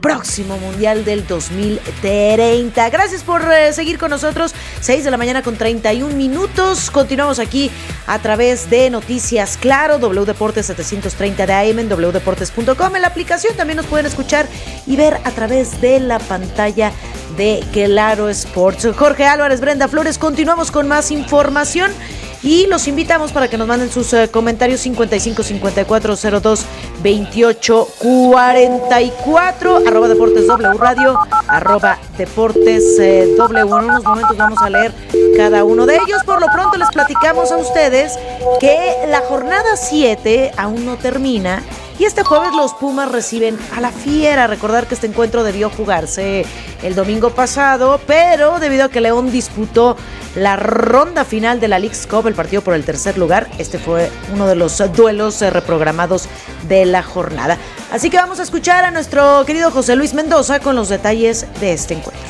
próximo Mundial del 2030. Gracias por seguir con nosotros. 6:31 a.m. Continuamos aquí a través de Noticias Claro, W Deportes 730 de AM en wdeportes.com. En la aplicación también nos pueden escuchar y ver a través de la pantalla de Claro Sports. Jorge Álvarez, Brenda Flores, continuamos con más información y los invitamos para que nos manden sus comentarios 55 54 02 28 44 @Deportes W Radio @Deportes W. En unos momentos vamos a leer cada uno de ellos. Por lo pronto les platicamos a ustedes que la jornada 7 aún no termina y este jueves los Pumas reciben a la Fiera. Recordar que este encuentro debió jugarse el domingo pasado, pero debido a que León disputó la ronda final de la Leagues Cup, el partido por el tercer lugar, este fue uno de los duelos reprogramados de la jornada. Así que vamos a escuchar a nuestro querido José Luis Mendoza con los detalles de este encuentro.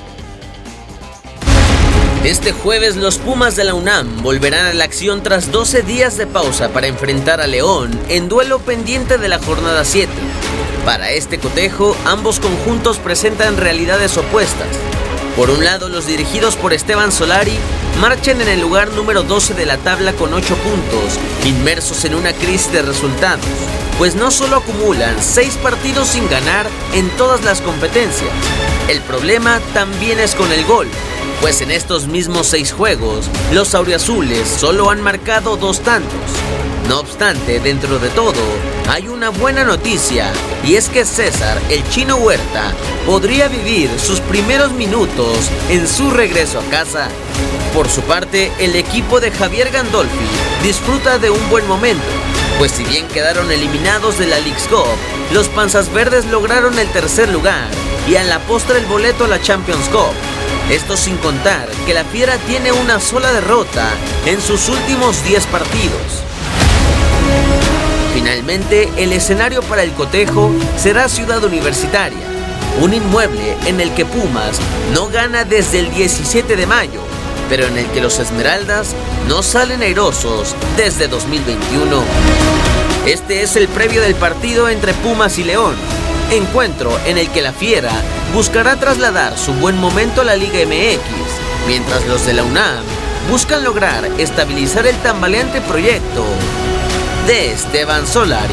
Este jueves los Pumas de la UNAM volverán a la acción tras 12 días de pausa para enfrentar a León en duelo pendiente de la jornada 7. Para este cotejo, ambos conjuntos presentan realidades opuestas. Por un lado, los dirigidos por Esteban Solari marchan en el lugar número 12 de la tabla con 8 puntos, inmersos en una crisis de resultados, pues no solo acumulan 6 partidos sin ganar en todas las competencias. El problema también es con el gol, pues en estos mismos 6 juegos, los auriazules solo han marcado 2 tantos. No obstante, dentro de todo, hay una buena noticia, y es que César, el Chino Huerta, podría vivir sus primeros minutos en su regreso a casa. Por su parte, el equipo de Javier Gandolfi disfruta de un buen momento, pues si bien quedaron eliminados de la Leagues Cup, los Panzas Verdes lograron el tercer lugar y a la postre el boleto a la Champions Cup. Esto sin contar que la Fiera tiene una sola derrota en sus últimos 10 partidos. Finalmente, el escenario para el cotejo será Ciudad Universitaria, un inmueble en el que Pumas no gana desde el 17 de mayo, pero en el que los Esmeraldas no salen airosos desde 2021. Este es el previo del partido entre Pumas y León, encuentro en el que la Fiera buscará trasladar su buen momento a la Liga MX, mientras los de la UNAM buscan lograr estabilizar el tambaleante proyecto de Esteban Solari.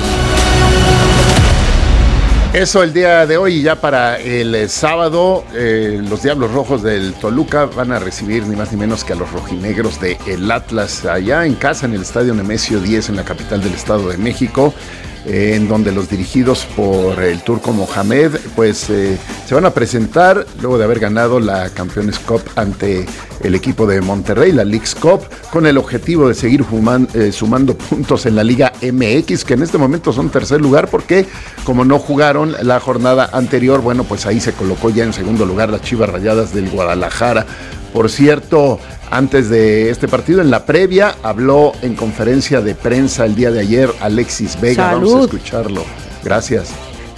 Eso el día de hoy, y ya para el sábado, los Diablos Rojos del Toluca van a recibir ni más ni menos que a los rojinegros de el Atlas, allá en casa, en el Estadio Nemesio 10, en la capital del Estado de México, en donde los dirigidos por el Turco Mohamed, pues se van a presentar luego de haber ganado la Campeones Cup ante el equipo de Monterrey, la Leagues Cup, con el objetivo de seguir sumando puntos en la Liga MX, que en este momento son tercer lugar, porque como no jugaron la jornada anterior, bueno, pues ahí se colocó ya en segundo lugar las Chivas Rayadas del Guadalajara. Por cierto, antes de este partido, en la previa, habló en conferencia de prensa el día de ayer Alexis Vega. ¡Salud! Vamos a escucharlo. Gracias.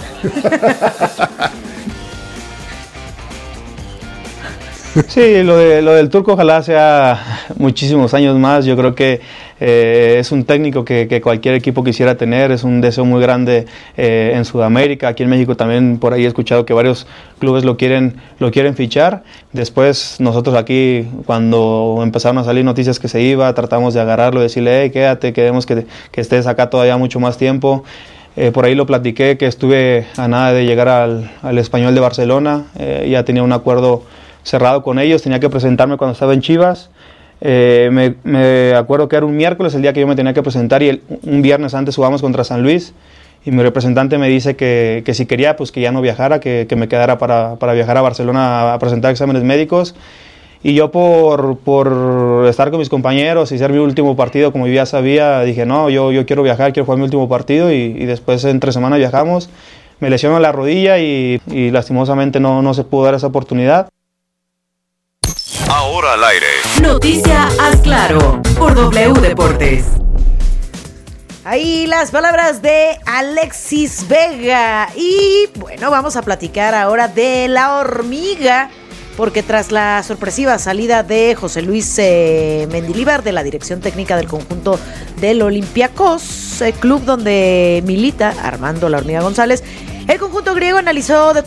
Sí, lo del Turco ojalá sea muchísimos años más. Yo creo que es un técnico que cualquier equipo quisiera tener. Es un deseo muy grande en Sudamérica. Aquí en México también por ahí he escuchado que varios clubes lo quieren fichar. Después nosotros aquí, cuando empezaron a salir noticias que se iba, tratamos de agarrarlo y decirle, hey, quédate, queremos que estés acá todavía mucho más tiempo. Por ahí lo platiqué, que estuve a nada de llegar al Español de Barcelona. Ya tenía un acuerdo cerrado con ellos, tenía que presentarme cuando estaba en Chivas. Me acuerdo que era un miércoles el día que yo me tenía que presentar, y un viernes antes jugamos contra San Luis, y mi representante me dice que si quería, pues que ya no viajara, que me quedara para viajar a Barcelona a presentar exámenes médicos. Y yo por estar con mis compañeros y ser mi último partido, como yo ya sabía, dije no, yo quiero viajar, quiero jugar mi último partido, y después entre semana viajamos. Me lesionó la rodilla y lastimosamente no se pudo dar esa oportunidad. Ahora al aire. Noticia Haz Claro por W Deportes. Ahí las palabras de Alexis Vega. Y bueno, vamos a platicar ahora de la hormiga, porque tras la sorpresiva salida de José Luis Mendilibar de la dirección técnica del conjunto del Olympiacos, club donde milita Armando La Hormiga González, el conjunto griego analizó